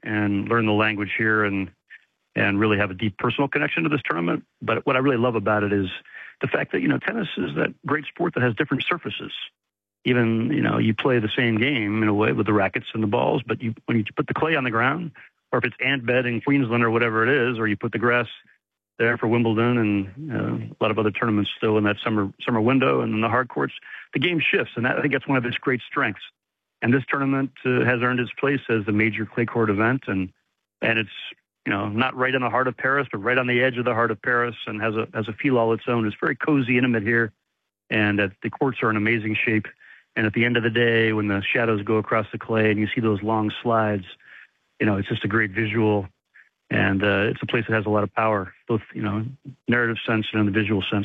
and learn the language here and really have a deep personal connection to this tournament. But what I really love about it is the fact that, tennis is that great sport that has different surfaces. Even, you play the same game in a way with the rackets and the balls, but when you put the clay on the ground, or if it's Antbed in Queensland or whatever it is, or you put the grass there for Wimbledon and a lot of other tournaments still in that summer window and in the hard courts, the game shifts, and I think that's one of its great strengths. And this tournament has earned its place as the major clay court event, and it's not right in the heart of Paris, but right on the edge of the heart of Paris, and has a feel all its own. It's very cozy, intimate here, and the courts are in amazing shape. And at the end of the day, when the shadows go across the clay and you see those long slides, it's just a great visual. And it's a place that has a lot of power, both, narrative sense and in the visual sense.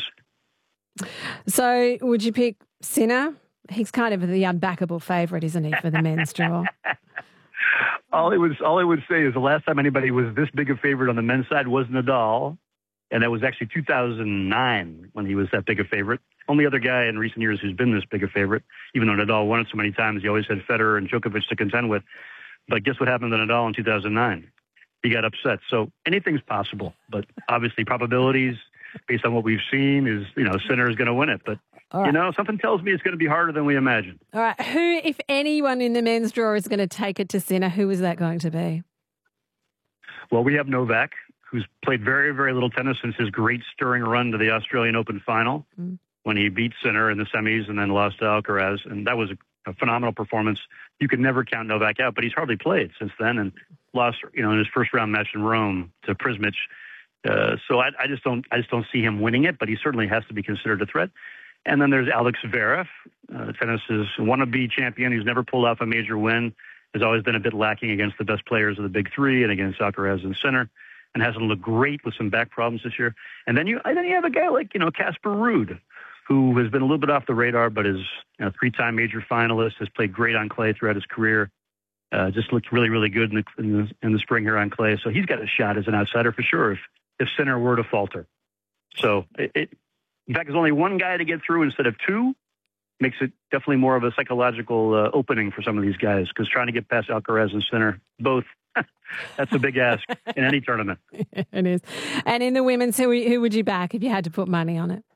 So would you pick Sinner? He's kind of the unbackable favourite, isn't he, for the men's draw? All I would say is the last time anybody was this big a favorite on the men's side was Nadal. And that was actually 2009 when he was that big a favorite. Only other guy in recent years who's been this big a favorite, even though Nadal won it so many times, he always had Federer and Djokovic to contend with. But guess what happened to Nadal in 2009? He got upset. So anything's possible. But obviously probabilities, based on what we've seen, is, Sinner is going to win it. But, right. Something tells me it's going to be harder than we imagine. All right. Who, if anyone in the men's draw is going to take it to Sinner, who is that going to be? Well, we have Novak, who's played very, very little tennis since his great stirring run to the Australian Open final when he beat Sinner in the semis and then lost to Alcaraz. And that was a phenomenal performance. You could never count Novak out, but he's hardly played since then and lost, in his first round match in Rome to Prismic. So I just don't see him winning it, but he certainly has to be considered a threat. And then there's Alex Zverev, tennis's wannabe champion who's never pulled off a major win, has always been a bit lacking against the best players of the big three and against Alcaraz and Sinner, and hasn't looked great with some back problems this year. And then you have a guy like, Casper Ruud, who has been a little bit off the radar, but is a three-time major finalist, has played great on clay throughout his career, just looked really, really good in the spring here on clay. So he's got a shot as an outsider for sure if Sinner were to falter. So in fact, there's only one guy to get through instead of two. Makes it definitely more of a psychological opening for some of these guys, because trying to get past Alcaraz and Sinner, both, that's a big ask in any tournament. It is. And in the women's, who would you back if you had to put money on it?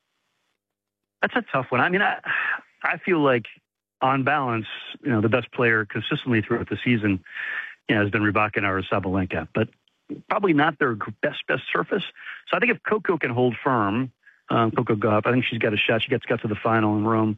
That's a tough one. I mean, I feel like on balance, the best player consistently throughout the season, has been Rybakina or Sabalenka, but probably not their best surface. So I think if Coco can hold firm, Coco Gauff, I think she's got a shot. She got to the final in Rome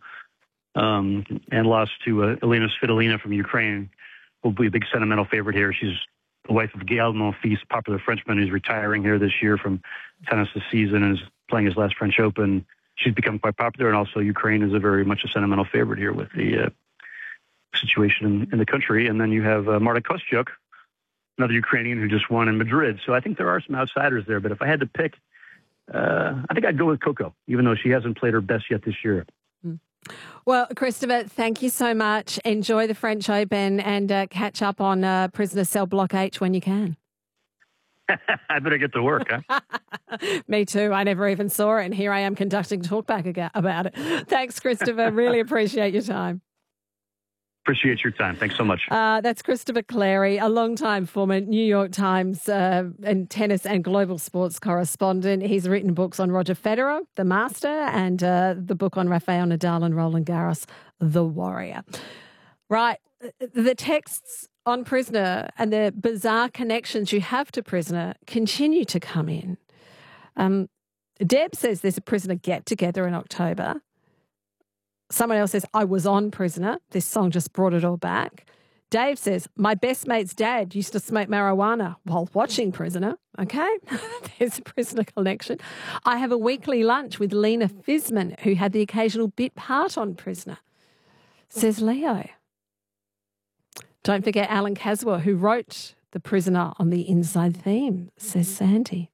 and lost to Elena Svitolina from Ukraine. Will be a big sentimental favorite here. She's the wife of Gaël Monfils, popular Frenchman who's retiring here this year from tennis this season and is playing his last French Open. She's become quite popular, and also Ukraine is very much a sentimental favorite here with the situation in the country. And then you have Marta Kostyuk, another Ukrainian who just won in Madrid. So I think there are some outsiders there. But if I had to pick, I think I'd go with Coco, even though she hasn't played her best yet this year. Well, Christopher, thank you so much. Enjoy the French Open and catch up on Prisoner Cell Block H when you can. I better get to work, huh? Me too. I never even saw it, and here I am conducting talkback about it. Thanks, Christopher. Really appreciate your time. Appreciate your time. Thanks so much. That's Christopher Clarey, a long-time former New York Times and tennis and global sports correspondent. He's written books on Roger Federer, the master, and the book on Rafael Nadal and Roland Garros, the warrior. Right. The texts on Prisoner and the bizarre connections you have to Prisoner continue to come in. Deb says there's a Prisoner get-together in October. Someone else says, I was on Prisoner. This song just brought it all back. Dave says, my best mate's dad used to smoke marijuana while watching Prisoner. Okay, there's a Prisoner connection. I have a weekly lunch with Lena Fisman, who had the occasional bit part on Prisoner, says Leo. Don't forget Alan Caswell, who wrote The Prisoner on the inside theme, says Sandy.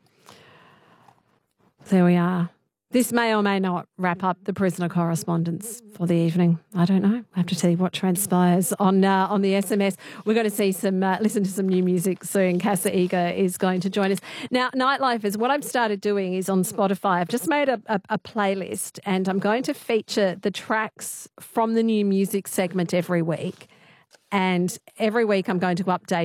There we are. This may or may not wrap up the Prisoner correspondence for the evening. I don't know. I have to tell you what transpires on the SMS. We're going to see listen to some new music soon. Casa Eager is going to join us. Now, Nightlifers, what I've started doing is on Spotify. I've just made a playlist, and I'm going to feature the tracks from the new music segment every week. And every week I'm going to update